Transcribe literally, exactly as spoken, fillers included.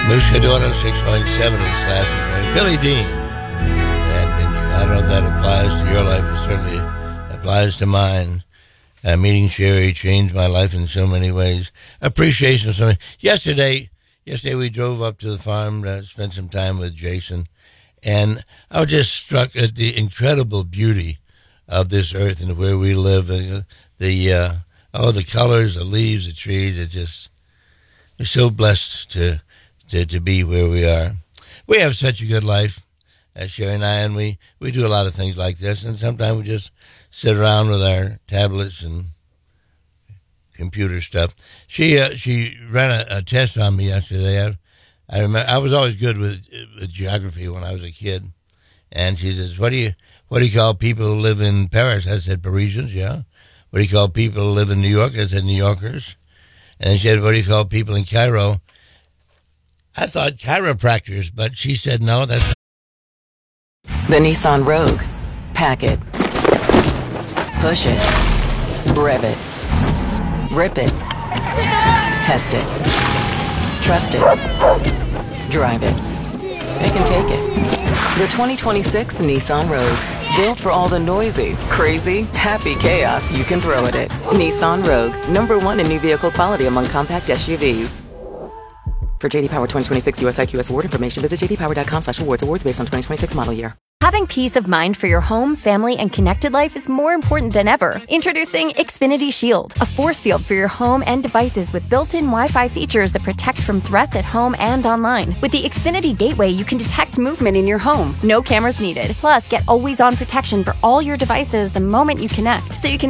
Muscadora six point seven is classic. Billy Dean. And, and I don't know if that applies to your life. It certainly applies to mine. Uh, meeting Sherry changed my life in so many ways. Appreciation. So yesterday, yesterday we drove up to the farm, uh, spent some time with Jason, and I was just struck at the incredible beauty of this earth and where we live. Uh, the uh, oh, the colors, the leaves, the trees. It just we're so blessed to to to be where we are. We have such a good life, uh, Sherry and I, and we we do a lot of things like this, and sometimes we just sit around with our tablets and computer stuff. She uh, she ran a, a test on me yesterday. I, I remember I was always good with, with geography when I was a kid, and she says, "What do you what do you call people who live in Paris?" I said, "Parisians." Yeah. What do you call people who live in New York? I said, "New Yorkers." And she said, "What do you call people in Cairo?" I thought chiropractors, but she said, "No, that's." The Nissan Rogue. Pack it. Push it. Rev it. Rip it. Test it. Trust it. Drive it. It can take it. The twenty twenty-six Nissan Rogue. Built for all the noisy, crazy, happy chaos you can throw at it. Nissan Rogue. Number one in new vehicle quality among compact S U Vs. For J D Power twenty twenty-six U S I Q S award information, visit j d power dot com slash awards. Awards based on twenty twenty-six model year. Having peace of mind for your home, family, and connected life is more important than ever. Introducing Xfinity Shield, a force field for your home and devices with built-in Wi-Fi features that protect from threats at home and online. With the Xfinity Gateway, you can detect movement in your home. No cameras needed. Plus, get always-on protection for all your devices the moment you connect, so you can